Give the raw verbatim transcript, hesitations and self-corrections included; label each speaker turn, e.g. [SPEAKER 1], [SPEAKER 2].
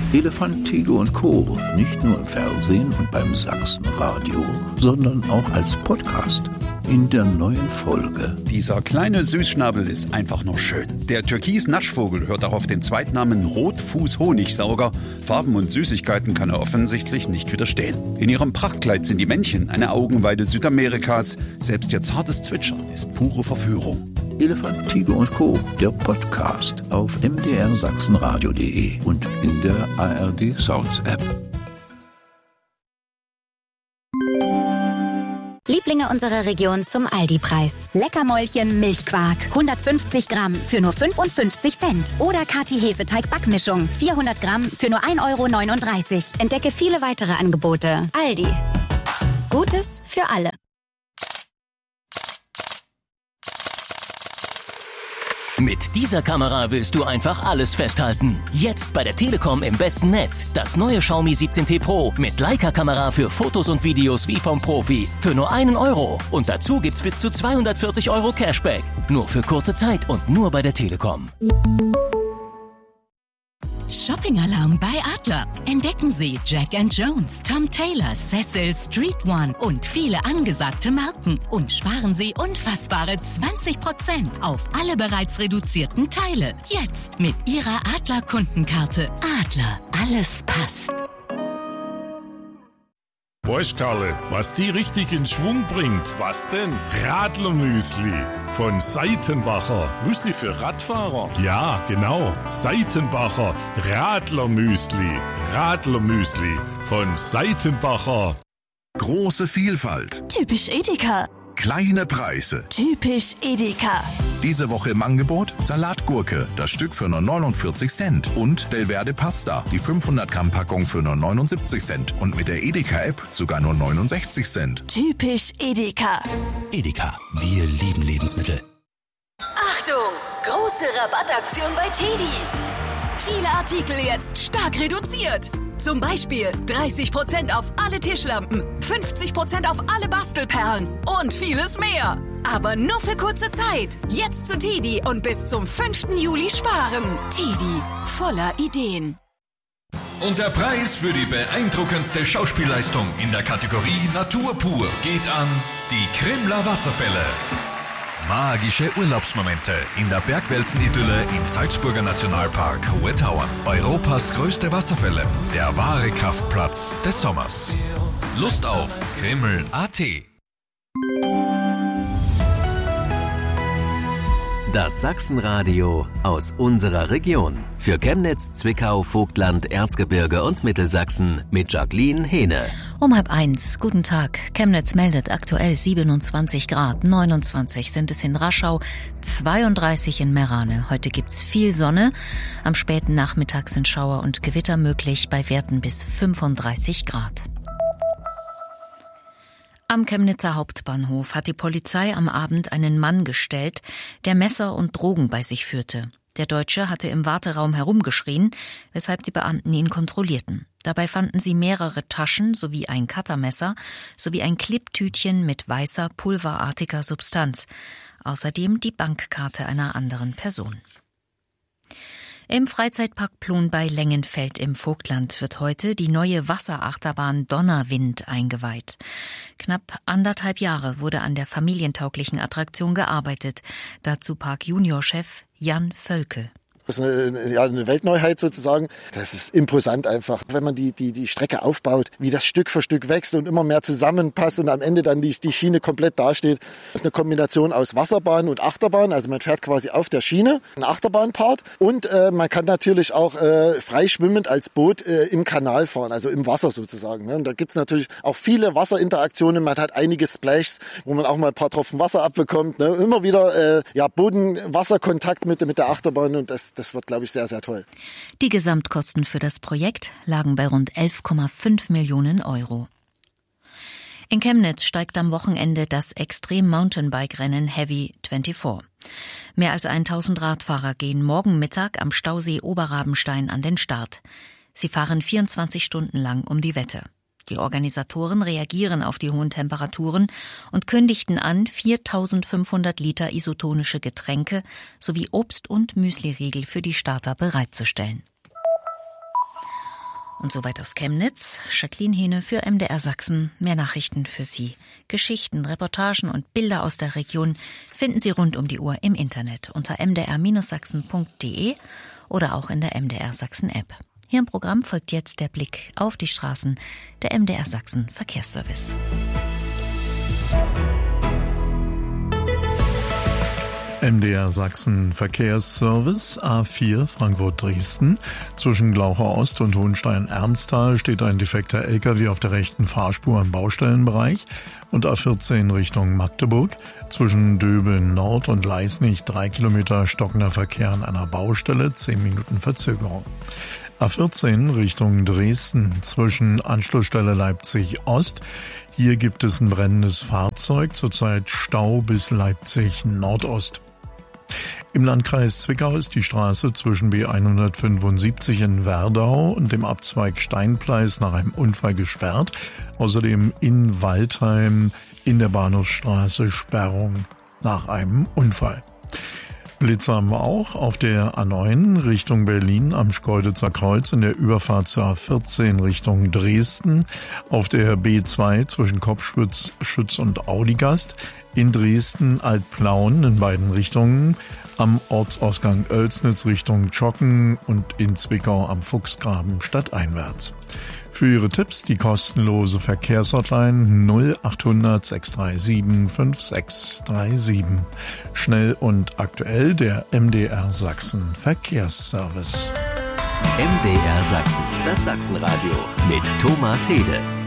[SPEAKER 1] Elefant, Tiger und Co. Nicht nur im Fernsehen und beim Sachsenradio, sondern auch als Podcast. In der neuen Folge.
[SPEAKER 2] Dieser kleine Süßschnabel ist einfach nur schön. Der Türkis-Naschvogel hört auch auf den Zweitnamen Rotfuß-Honigsauger. Farben und Süßigkeiten kann er offensichtlich nicht widerstehen. In ihrem Prachtkleid sind die Männchen eine Augenweide Südamerikas. Selbst ihr zartes Zwitschern ist pure Verführung.
[SPEAKER 1] Elefant, Tiger und Co. Der Podcast auf m d r sachsenradio punkt d e und in der A R D Sounds App.
[SPEAKER 3] Lieblinge unserer Region zum Aldi-Preis. Leckermäulchen Milchquark. hundertfünfzig Gramm für nur fünfundfünfzig Cent. Oder Kati Hefeteig-Backmischung. vierhundert Gramm für nur ein Euro neununddreißig. Entdecke viele weitere Angebote. Aldi. Gutes für alle.
[SPEAKER 4] Mit dieser Kamera willst du einfach alles festhalten. Jetzt bei der Telekom im besten Netz. Das neue Xiaomi siebzehn T Pro mit Leica-Kamera für Fotos und Videos wie vom Profi. Für nur einen Euro. Und dazu gibt's bis zu zweihundertvierzig Euro Cashback. Nur für kurze Zeit und nur bei der Telekom.
[SPEAKER 5] Shopping-Alarm bei Adler. Entdecken Sie Jack and Jones, Tom Taylor, Cecil, Street One und viele angesagte Marken. Und sparen Sie unfassbare zwanzig Prozent auf alle bereits reduzierten Teile. Jetzt mit Ihrer Adler-Kundenkarte. Adler, alles passt.
[SPEAKER 6] Weißt, Karle, was die richtig in Schwung bringt? Was denn? Radlermüsli von Seitenbacher. Müsli für Radfahrer? Ja, genau. Seitenbacher Radlermüsli. Radlermüsli von Seitenbacher.
[SPEAKER 7] Große Vielfalt.
[SPEAKER 8] Typisch Edeka.
[SPEAKER 7] Kleine Preise.
[SPEAKER 8] Typisch Edeka.
[SPEAKER 7] Diese Woche im Angebot Salatgurke, das Stück für nur neunundvierzig Cent. Und Belverde Pasta, die fünfhundert Gramm Packung für nur neunundsiebzig Cent. Und mit der Edeka-App sogar nur neunundsechzig Cent.
[SPEAKER 8] Typisch Edeka.
[SPEAKER 9] Edeka, wir lieben Lebensmittel.
[SPEAKER 10] Achtung, große Rabattaktion bei Teddy. Viele Artikel jetzt stark reduziert. Zum Beispiel dreißig Prozent auf alle Tischlampen, fünfzig Prozent auf alle Bastelperlen und vieles mehr. Aber nur für kurze Zeit. Jetzt zu Teddy und bis zum fünften Juli sparen. Teddy, voller Ideen.
[SPEAKER 11] Und der Preis für die beeindruckendste Schauspielleistung in der Kategorie Natur pur geht an die Krimler Wasserfälle. Magische Urlaubsmomente in der Bergweltenidylle im Salzburger Nationalpark Hohe Tauern. Europas größte Wasserfälle, der wahre Kraftplatz des Sommers. Lust auf Krimml punkt a t.
[SPEAKER 12] Das Sachsenradio aus unserer Region. Für Chemnitz, Zwickau, Vogtland, Erzgebirge und Mittelsachsen mit Jacqueline Hehne.
[SPEAKER 13] Um halb eins, guten Tag. Chemnitz meldet aktuell siebenundzwanzig Grad, neunundzwanzig sind es in Raschau, zweiunddreißig in Meerane. Heute gibt's viel Sonne. Am späten Nachmittag sind Schauer und Gewitter möglich bei Werten bis fünfunddreißig Grad. Am Chemnitzer Hauptbahnhof hat die Polizei am Abend einen Mann gestellt, der Messer und Drogen bei sich führte. Der Deutsche hatte im Warteraum herumgeschrien, weshalb die Beamten ihn kontrollierten. Dabei fanden sie mehrere Taschen sowie ein Cuttermesser sowie ein Klebtütchen mit weißer, pulverartiger Substanz. Außerdem die Bankkarte einer anderen Person. Im Freizeitpark Plon bei Lengenfeld im Vogtland wird heute die neue Wasserachterbahn Donnerwind eingeweiht. Knapp anderthalb Jahre wurde an der familientauglichen Attraktion gearbeitet. Dazu Park-Junior-Chef Jan Völke.
[SPEAKER 14] Das ist eine, ja, eine Weltneuheit sozusagen. Das ist imposant einfach, wenn man die, die, die Strecke aufbaut, wie das Stück für Stück wächst und immer mehr zusammenpasst und am Ende dann die, die Schiene komplett dasteht. Das ist eine Kombination aus Wasserbahn und Achterbahn. Also man fährt quasi auf der Schiene, ein Achterbahnpart. Und äh, man kann natürlich auch äh, frei schwimmend als Boot äh, im Kanal fahren, also im Wasser sozusagen. Ne? Und da gibt's natürlich auch viele Wasserinteraktionen. Man hat einige Splashs, wo man auch mal ein paar Tropfen Wasser abbekommt. Ne? Immer wieder äh, ja, Boden-Wasserkontakt mit, mit der Achterbahn und das Das wird, glaube ich, sehr, sehr toll.
[SPEAKER 13] Die Gesamtkosten für das Projekt lagen bei rund elf Komma fünf Millionen Euro. In Chemnitz steigt am Wochenende das Extrem-Mountainbike-Rennen Heavy vierundzwanzig. Mehr als tausend Radfahrer gehen morgen Mittag am Stausee Oberrabenstein an den Start. Sie fahren vierundzwanzig Stunden lang um die Wette. Die Organisatoren reagieren auf die hohen Temperaturen und kündigten an, viertausendfünfhundert Liter isotonische Getränke sowie Obst- und Müsliriegel für die Starter bereitzustellen. Und soweit aus Chemnitz. Jacqueline Hehne für M D R Sachsen. Mehr Nachrichten für Sie. Geschichten, Reportagen und Bilder aus der Region finden Sie rund um die Uhr im Internet unter m d r sachsen punkt d e oder auch in der M D R Sachsen App. Hier im Programm folgt jetzt der Blick auf die Straßen, der M D R Sachsen Verkehrsservice.
[SPEAKER 15] M D R Sachsen Verkehrsservice A vier Frankfurt-Dresden. Zwischen Glauchau Ost und Hohenstein-Ernsthal steht ein defekter L K W auf der rechten Fahrspur im Baustellenbereich. Und A vierzehn Richtung Magdeburg. Zwischen Döbeln Nord und Leisnig drei Kilometer stockender Verkehr an einer Baustelle, zehn Minuten Verzögerung. A vierzehn Richtung Dresden zwischen Anschlussstelle Leipzig Ost. Hier gibt es ein brennendes Fahrzeug, zurzeit Stau bis Leipzig Nordost. Im Landkreis Zwickau ist die Straße zwischen B hundertfünfundsiebzig in Werdau und dem Abzweig Steinpleis nach einem Unfall gesperrt. Außerdem in Waldheim in der Bahnhofsstraße Sperrung nach einem Unfall. Blitze haben wir auch auf der A neun Richtung Berlin am Schkeuditzer Kreuz in der Überfahrt zur A vierzehn Richtung Dresden, auf der B zwei zwischen Kopfschütz Schütz und Audigast, in Dresden Altplauen in beiden Richtungen, am Ortsausgang Oelsnitz Richtung Tschocken und in Zwickau am Fuchsgraben stadteinwärts. Für Ihre Tipps die kostenlose Verkehrshotline null achthundert sechs drei sieben fünf sechs drei sieben. Schnell und aktuell der M D R Sachsen Verkehrsservice.
[SPEAKER 12] M D R Sachsen, das Sachsenradio mit Thomas Hede.